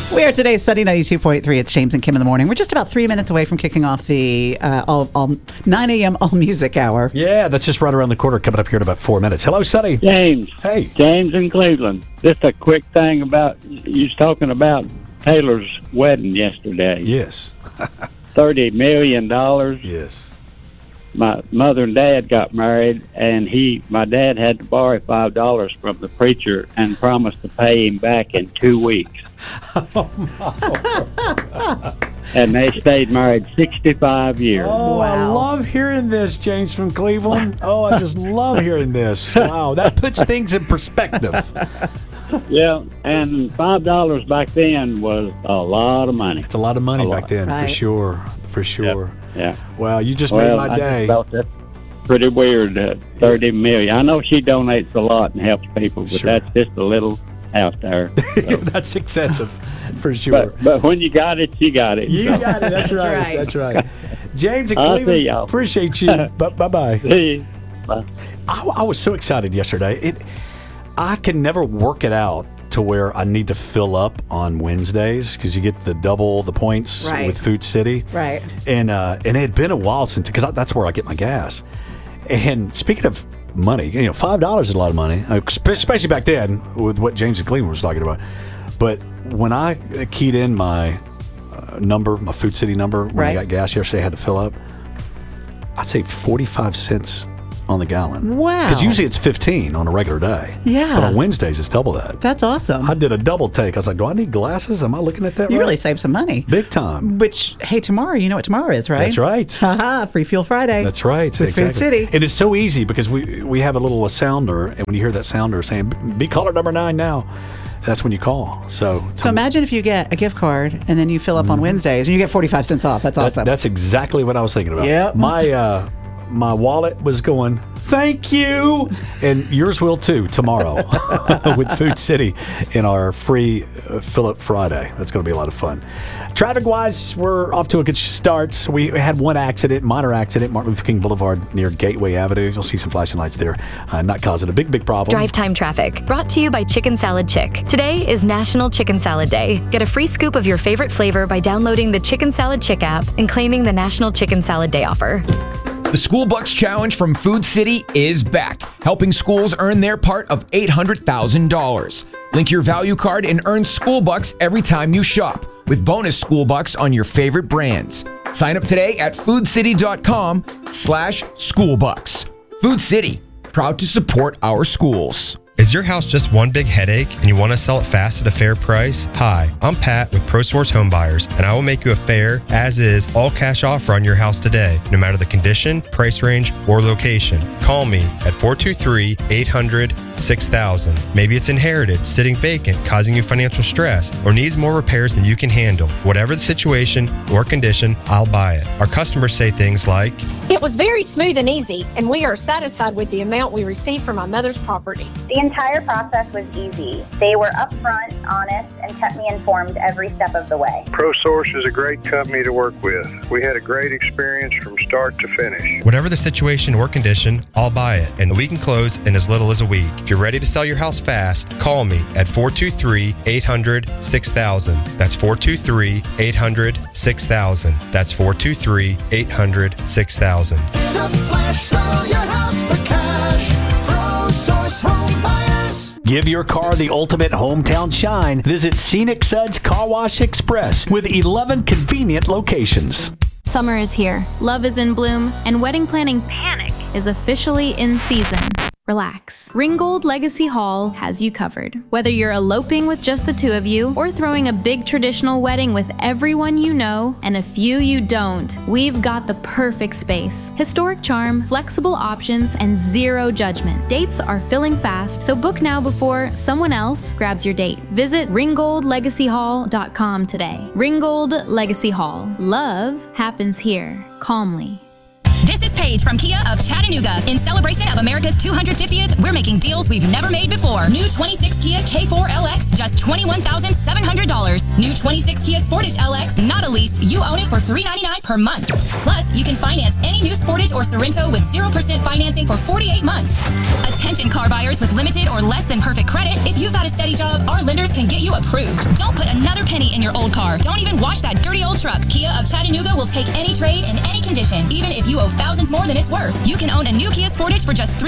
We are today Sunny 92.3. It's James and Kim in the morning. We're just about 3 minutes away from kicking off the 9 a.m. All Music Hour. Yeah, that's just right around the corner, coming up here in about 4 minutes. Hello, Sonny. James. Hey. James in Cleveland. Just a quick thing about, you was talking about Taylor's wedding yesterday. Yes. $30 million. Yes. My mother and dad got married, and my dad had to borrow $5 from the preacher and promised to pay him back in 2 weeks. And they stayed married 65 years. Oh, I Wow. love hearing this, James from Cleveland. Oh, I just love hearing this. Wow, that puts things in perspective. Yeah, and $5 back then was a lot of money. It's a lot of money A back lot. then, for Right. sure. For sure. Yeah. Wow, you just made my I day. just felt that's pretty weird. $30 million. I know she donates a lot and helps people, but Sure. that's just a little out there. So. That's excessive, for sure. But when you got it, you got it. You So. got it. That's right. right. That's right. James and I'll Cleveland, see y'all. appreciate you. Bye-bye. See you. Bye. I was so excited yesterday. I can never work it out to where I need to fill up on Wednesdays because you get the double the points Right. with Food City. Right. And it had been a while since, because that's where I get my gas. And speaking of money, $5 is a lot of money, especially back then with what James and Cleveland was talking about. But when I keyed in my number, my Food City number, when I Right. got gas yesterday, I had to fill up. I saved 45 cents on the gallon. Wow. Because usually it's 15 on a regular day. Yeah. But on Wednesdays, it's double that. That's awesome. I did a double take. I was like, do I need glasses? Am I looking at that You right? really saved some money. Big time. Which, hey, tomorrow, you know what tomorrow is, right? That's right. Haha, Free Fuel Friday. That's right. With exactly. Food City. And it's so easy because we have a little sounder, and when you hear that sounder saying, be caller number 9 now, that's when you call. So imagine if you get a gift card and then you fill up on Wednesdays and you get 45 cents off. That's awesome. That's exactly what I was thinking about. Yep. My wallet was going, thank you. And yours will too tomorrow with Food City in our free Fill Up Friday. That's going to be a lot of fun. Traffic-wise, we're off to a good start. We had one minor accident, Martin Luther King Boulevard near Gateway Avenue. You'll see some flashing lights there, not causing a big problem. Drive time traffic, brought to you by Chicken Salad Chick. Today is National Chicken Salad Day. Get a free scoop of your favorite flavor by downloading the Chicken Salad Chick app and claiming the National Chicken Salad Day offer. The School Bucks Challenge from Food City is back, helping schools earn their part of $800,000. Link your value card and earn School Bucks every time you shop, with bonus School Bucks on your favorite brands. Sign up today at foodcity.com/schoolbucks. Food City, proud to support our schools. Is your house just one big headache and you want to sell it fast at a fair price? Hi, I'm Pat with ProSource Home Buyers, and I will make you a fair, as-is, all-cash offer on your house today, no matter the condition, price range, or location. Call me at 423-800-6000. Maybe it's inherited, sitting vacant, causing you financial stress, or needs more repairs than you can handle. Whatever the situation or condition, I'll buy it. Our customers say things like, It was very smooth and easy, and we are satisfied with the amount we received from my mother's property. The entire process was easy. They were upfront, honest, and kept me informed every step of the way. ProSource is a great company to work with. We had a great experience from start to finish. whatever the situation or condition, I'll buy it, and we can close in as little as a week. If you're ready to sell your house fast, call me at 423-800-6000. That's 423-800-6000. That's 423-800-6000. In a flash, sell your house for cash. ProSource Home Buyers. Give your car the ultimate hometown shine. Visit Scenic Suds Car Wash Express with 11 convenient locations. Summer is here, love is in bloom, and wedding planning panic is officially in season. Relax. Ringgold Legacy Hall has you covered. Whether you're eloping with just the two of you or throwing a big traditional wedding with everyone you know and a few you don't, we've got the perfect space. Historic charm, flexible options, and zero judgment. Dates are filling fast, so book now before someone else grabs your date. Visit ringgoldlegacyhall.com today. Ringgold Legacy Hall. Love happens here, calmly. This is Page from Kia of Chattanooga. In celebration of America's 250th, we're making deals we've never made before. New 26 Kia K4 LX, just $21,700. New 26 Kia Sportage LX, not a lease. You own it for $399 per month. Plus, you can finance any new Sportage or Sorrento with 0% financing for 48 months. Attention car buyers with limited or less than perfect credit. If you've got a steady job, our lenders can get you approved. Don't put another penny in your old car. Don't even wash that dirty old truck. Kia of Chattanooga will take any trade in any condition, even if you owe thousands more than it's worth. You can own a new Kia Sportage for just $399